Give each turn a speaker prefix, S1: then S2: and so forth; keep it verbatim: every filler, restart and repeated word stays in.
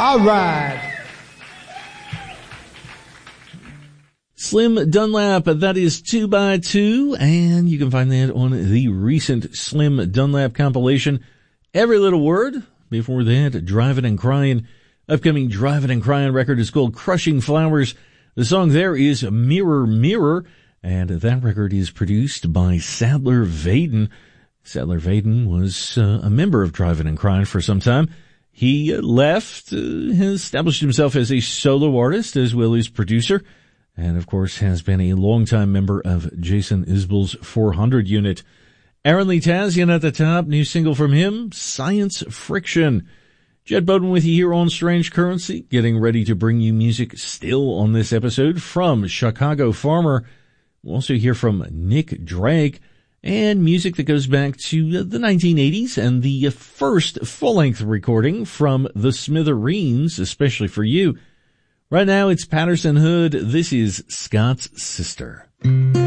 S1: All right.
S2: Slim Dunlap, that is two by two, and you can find that on the recent Slim Dunlap compilation, Every Little Word. Before that, Driving and Crying. Upcoming Driving and Crying record is called Crushing Flowers. The song there is Mirror, Mirror, and that record is produced by Sadler Vaden. Sadler Vaden was uh, a member of Driving and Crying for some time. He left, uh, has established himself as a solo artist as well as producer, and of course has been a longtime member of Jason Isbell's four hundred unit. Aaron Lee Tazian at the top, new single from him, Science Friction. Jed Bowden with you here on Strange Currency, getting ready to bring you music still on this episode from Chicago Farmer. We'll also hear from Nick Drake, and music that goes back to the nineteen eighties and the first full-length recording from the Smithereens, especially for you. Right now, it's Patterson Hood. This is Scott's Sister.